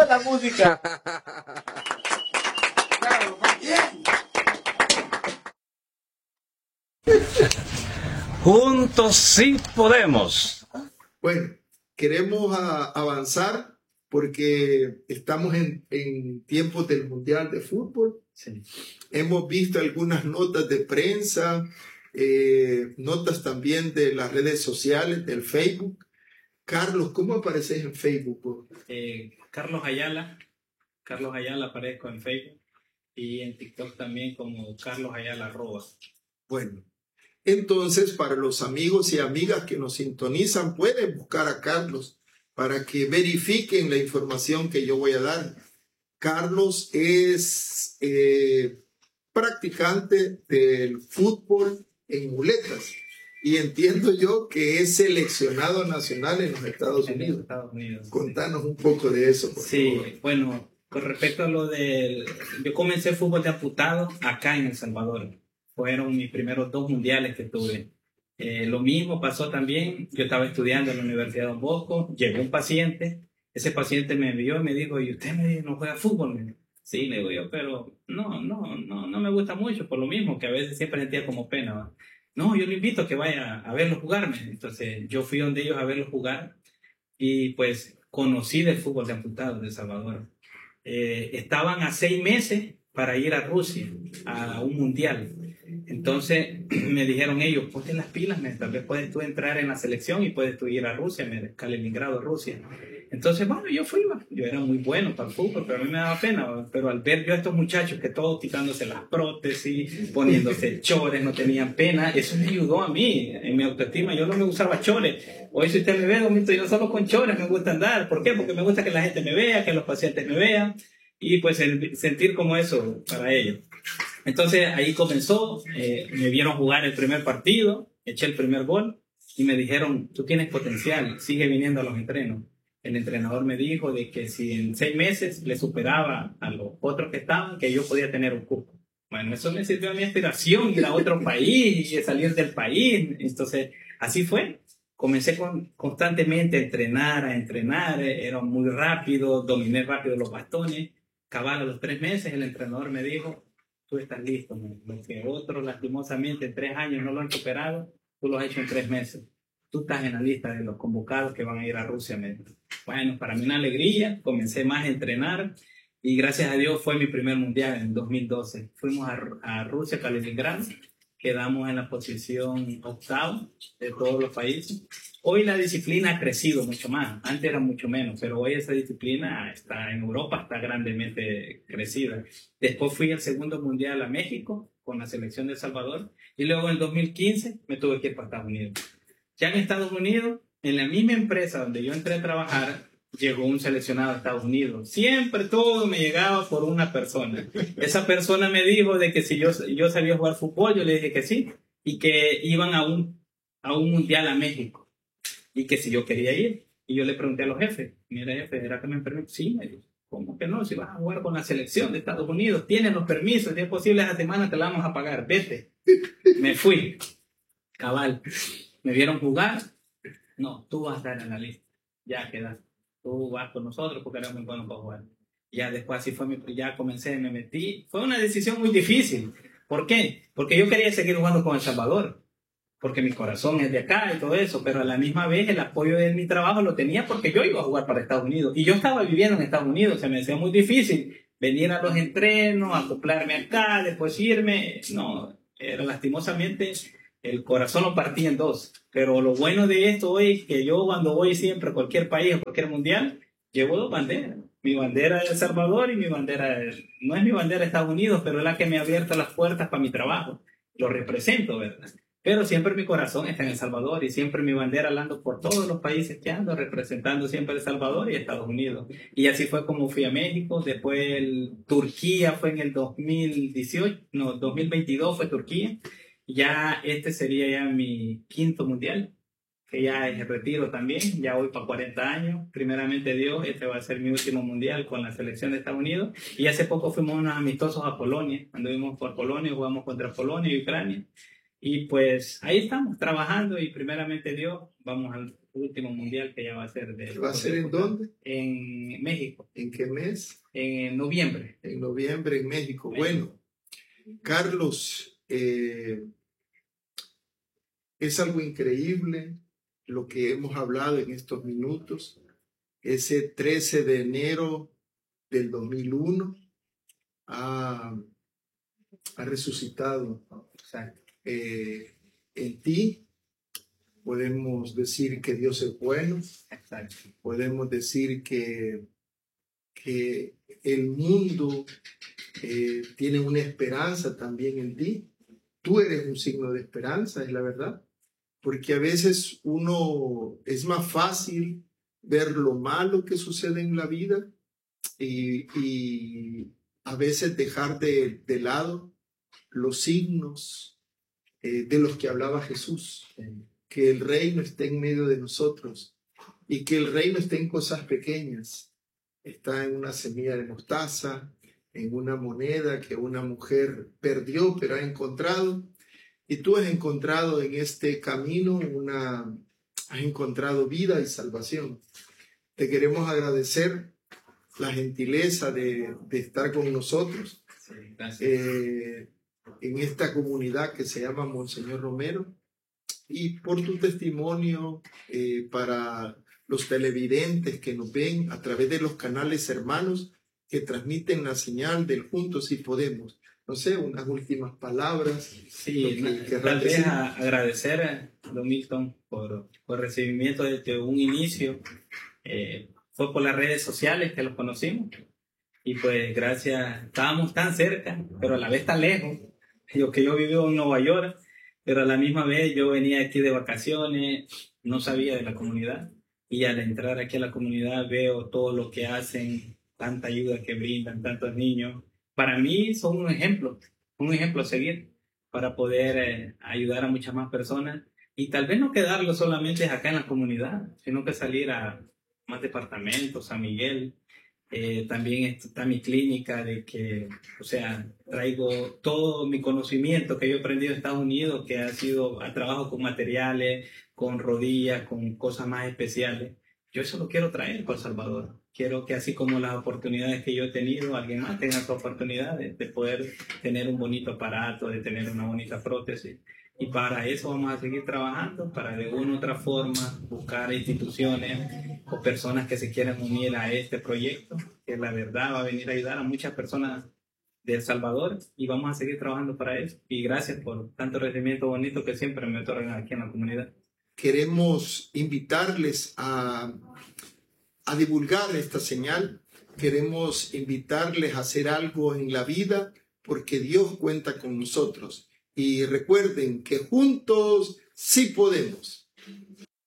la música. Juntos sí podemos. Bueno, queremos avanzar porque estamos en tiempos del Mundial de Fútbol. Sí. Hemos visto algunas notas de prensa, notas también de las redes sociales, del Facebook. Carlos, ¿cómo apareces en Facebook? Carlos Ayala aparezco en Facebook y en TikTok también como Carlos Ayala @. Bueno, entonces para los amigos y amigas que nos sintonizan, pueden buscar a Carlos para que verifiquen la información que yo voy a dar. Carlos es practicante del fútbol en muletas y entiendo yo que es seleccionado nacional en los Estados Unidos. Contanos un poco de eso, por favor. Bueno, con respecto a lo yo comencé fútbol de amputado acá en El Salvador. Fueron mis primeros 2 mundiales que tuve. Lo mismo pasó también, yo estaba estudiando en la Universidad de Don Bosco, llegó un paciente, ese paciente me envió y me dijo, ¿y usted no juega fútbol? Sí, le digo yo, pero no me gusta mucho, por lo mismo, que a veces siempre sentía como pena, ¿va? No, yo lo invito a que vaya a verlo jugarme. Entonces yo fui donde ellos a verlo jugar y pues conocí del fútbol de amputados de El Salvador. Estaban a 6 meses para ir a Rusia, a un mundial. Entonces me dijeron ellos, ponte las pilas, tal vez puedes tú entrar en la selección y puedes tú ir a Rusia, Kaliningrado, Rusia. Entonces, bueno, yo fui, yo era muy bueno para el fútbol, pero a mí me daba pena. Pero al ver yo a estos muchachos que todos quitándose las prótesis, poniéndose chores, no tenían pena, eso me ayudó a mí, en mi autoestima. Yo no me usaba chores. Hoy si usted me ve, Domito, yo solo con chores me gusta andar. ¿Por qué? Porque me gusta que la gente me vea, que los pacientes me vean y pues sentir como eso para ellos. Entonces ahí comenzó, me vieron jugar el primer partido, eché el primer gol y me dijeron, tú tienes potencial, sigue viniendo a los entrenos. El entrenador me dijo de que si en 6 meses le superaba a los otros que estaban, que yo podía tener un cupo. Bueno, eso me sirvió a mi aspiración, ir a otro país y salir del país. Entonces, así fue. Comencé constantemente a entrenar, era muy rápido, dominé rápido los bastones. Cabal a los 3 meses el entrenador me dijo, tú estás listo, lo que otros lastimosamente en 3 años no lo han superado, tú lo has hecho en 3 meses. Tú estás en la lista de los convocados que van a ir a Rusia. Bueno, para mí una alegría, comencé más a entrenar y gracias a Dios fue mi primer mundial en 2012. Fuimos a Rusia, Kaliningrado, quedamos en la posición 8ª de todos los países. Hoy la disciplina ha crecido mucho más, antes era mucho menos, pero hoy esa disciplina está en Europa, está grandemente crecida. Después fui al segundo mundial a México con la selección de El Salvador y luego en 2015 me tuve que ir para Estados Unidos. Ya en Estados Unidos, en la misma empresa donde yo entré a trabajar, llegó un seleccionado a Estados Unidos. Siempre todo me llegaba por una persona. Esa persona me dijo de que si yo sabía jugar fútbol, yo le dije que sí, y que iban a un mundial a México, y que si yo quería ir. Y yo le pregunté a los jefes, mira jefe, ¿era que me permite? Sí, me dijo. ¿Cómo que no? Si vas a jugar con la selección de Estados Unidos, tienes los permisos, si es posible esa semana te la vamos a pagar, vete. Me fui, cabal. Me vieron jugar, no, tú vas a estar en la lista, ya quedas, tú vas con nosotros porque eres muy bueno para jugar. Ya después así fue, ya comencé, me metí, fue una decisión muy difícil. ¿Por qué? Porque yo quería seguir jugando con El Salvador, porque mi corazón es de acá y todo eso, pero a la misma vez el apoyo de mi trabajo lo tenía porque yo iba a jugar para Estados Unidos y yo estaba viviendo en Estados Unidos, se me hacía muy difícil venir a los entrenos, acoplarme acá, después irme, no, era lastimosamente... El corazón lo partí en 2. Pero lo bueno de esto hoy es que yo cuando voy siempre a cualquier país, a cualquier mundial, llevo 2 banderas. Mi bandera de El Salvador y mi bandera no es mi bandera de Estados Unidos, pero es la que me ha abierto las puertas para mi trabajo. Lo represento, ¿verdad? Pero siempre mi corazón está en El Salvador y siempre mi bandera ando por todos los países que ando, representando siempre El Salvador y Estados Unidos. Y así fue como fui a México. Después Turquía fue en el 2022 fue Turquía. Ya este sería ya mi 5º mundial, que ya es el retiro también, ya voy para 40 años, primeramente Dios, este va a ser mi último mundial con la selección de Estados Unidos, y hace poco fuimos unos amistosos a Polonia, anduvimos por Polonia, jugamos contra Polonia y Ucrania, y pues ahí estamos trabajando y primeramente Dios, vamos al último mundial que ya va a ser de... ¿Va a ser en dónde? En México. ¿En qué mes? En noviembre. En noviembre en México. Bueno, Carlos, es algo increíble lo que hemos hablado en estos minutos. Ese 13 de enero del 2001 ha resucitado en ti. Podemos decir que Dios es bueno. Exacto. Podemos decir que el mundo tiene una esperanza también en ti. Tú eres un signo de esperanza, es la verdad. Porque a veces es más fácil ver lo malo que sucede en la vida y a veces dejar de lado los signos de los que hablaba Jesús. Que el reino esté en medio de nosotros y que el reino esté en cosas pequeñas. Está en una semilla de mostaza, en una moneda que una mujer perdió pero ha encontrado. Y tú has encontrado en este camino has encontrado vida y salvación. Te queremos agradecer la gentileza de estar con nosotros en esta comunidad que se llama Monseñor Romero. Y por tu testimonio para los televidentes que nos ven a través de los canales hermanos que transmiten la señal del Juntos y Podemos. No sé, unas últimas palabras. Sí, tal vez agradecer a Don Milton por el recibimiento desde un inicio. Fue por las redes sociales que los conocimos. Y pues gracias, estábamos tan cerca, pero a la vez tan lejos. Yo vivo en Nueva York, pero a la misma vez yo venía aquí de vacaciones, no sabía de la comunidad. Y al entrar aquí a la comunidad veo todo lo que hacen, tanta ayuda que brindan, tantos niños. Para mí son un ejemplo a seguir para poder ayudar a muchas más personas y tal vez no quedarlo solamente acá en la comunidad, sino que salir a más departamentos, San Miguel. También está mi clínica traigo todo mi conocimiento que yo he aprendido en Estados Unidos, que ha sido a trabajo con materiales, con rodillas, con cosas más especiales. Yo eso lo quiero traer para El Salvador. Quiero que así como las oportunidades que yo he tenido, alguien más tenga esa oportunidad de poder tener un bonito aparato, de tener una bonita prótesis. Y para eso vamos a seguir trabajando, para de una u otra forma buscar instituciones o personas que se quieran unir a este proyecto, que la verdad va a venir a ayudar a muchas personas de El Salvador y vamos a seguir trabajando para eso. Y gracias por tanto recibimiento bonito que siempre me otorgan aquí en la comunidad. Queremos invitarles a divulgar esta señal. Queremos invitarles a hacer algo en la vida porque Dios cuenta con nosotros. Y recuerden que juntos sí podemos.